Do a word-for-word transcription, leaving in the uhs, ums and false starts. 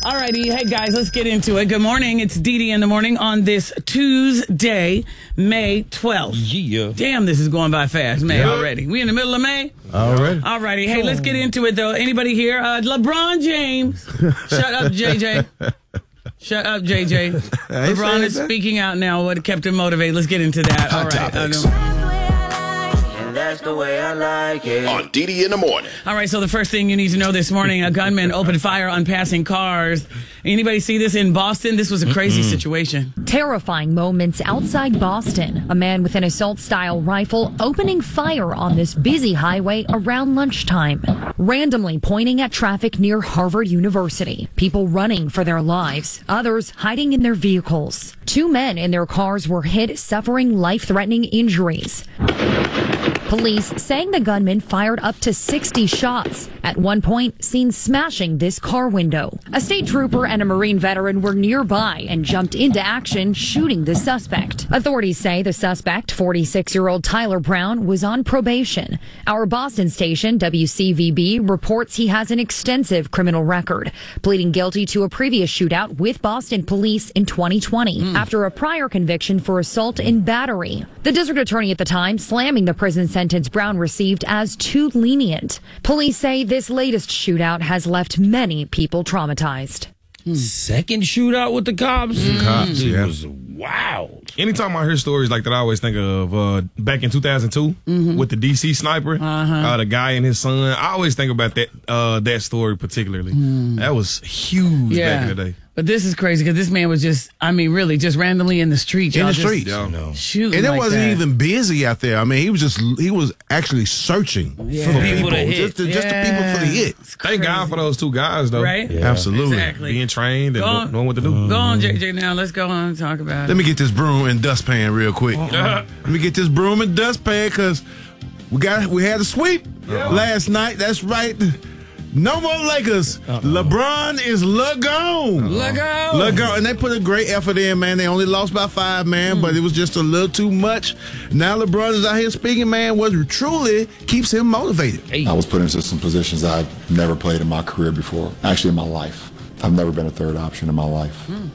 All righty. Hey, guys, let's get into it. Good morning. It's Dee Dee in the morning on this Tuesday, May twelfth. Yeah. Damn, this is going by fast, May Yeah. already. We in the middle of May? Already. All righty. Hey, let's get into it, though. Anybody here? Uh, LeBron James. Shut up, J J. Shut up, J J. LeBron is speaking out now. What kept him motivated? Let's get into that. All Hot right. topics. That's the way I like it. On Dee Dee in the morning. All right, so the first thing you need to know this morning, a gunman opened fire on passing cars. Anybody see this in Boston? This was a crazy Mm-mm. situation. Terrifying moments outside Boston. A man with an assault-style rifle opening fire on this busy highway around lunchtime, randomly pointing at traffic near Harvard University. People running for their lives, others hiding in their vehicles. Two men in their cars were hit, suffering life-threatening injuries. Police saying the gunman fired up to sixty shots. At one point, seen smashing this car window. A state trooper and a Marine veteran were nearby and jumped into action, shooting the suspect. Authorities say the suspect, forty-six-year-old Tyler Brown, was on probation. Our Boston station, W C V B, reports he has an extensive criminal record, pleading guilty to a previous shootout with Boston police in twenty twenty mm. after a prior conviction for assault and battery. The district attorney at the time slamming the prison sentence Brown received as too lenient. Police say this latest shootout has left many people traumatized. Second shootout with the cops? The cops, It yeah. was wild. Anytime I hear stories like that, I always think of uh, back in two thousand two mm-hmm. with the D C sniper, uh-huh. uh, the guy and his son. I always think about that uh, that story particularly. Mm. That was huge yeah. back in the day. But this is crazy because this man was just, I mean, really, just randomly in the street. In y'all the just street. Yeah. Shooting And it like wasn't that. even busy out there. I mean, he was just, he was actually searching Yeah. for For people. people to hit. Just, the, just the people for the hit. Thank God for those two guys, though. Right? Yeah. Absolutely. Exactly. Being trained and Go on. know- knowing what to do. Go on, J J, now. Let's go on and talk about Let it. me get this broom and dustpan real quick. Uh-uh. Let me get this broom and dustpan because we got we had a sweep last night. That's right. No more Lakers. Uh-oh. LeBron is LeGone. LeGone. LeGone. And they put a great effort in, man. They only lost by five, man, mm. but it was just a little too much. Now LeBron is out here speaking, man, what truly keeps him motivated. Hey. I was put into some positions I've never played in my career before, actually in my life. I've never been a third option in my life. Mm.